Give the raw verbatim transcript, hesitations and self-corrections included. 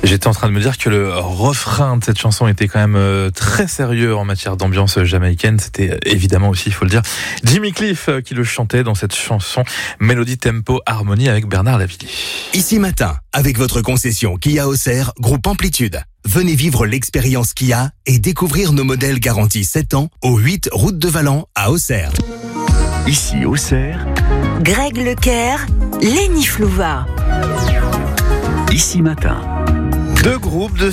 J'étais en train de me dire que le refrain de cette chanson était quand même euh, très sérieux en matière d'ambiance jamaïcaine. C'était euh, évidemment aussi, il faut le dire, Jimmy Cliff euh, qui le chantait dans cette chanson Mélodie, Tempo, Harmonie avec Bernard Lavilliers. Ici Matin, avec votre concession Kia Auxerre, groupe Amplitude. Venez vivre l'expérience Kia et découvrir nos modèles garantis sept ans au huit route de Valent à Auxerre. Ici Auxerre, Greg Lecaire, Léni Flouva. Ici Matin. Deux groupes de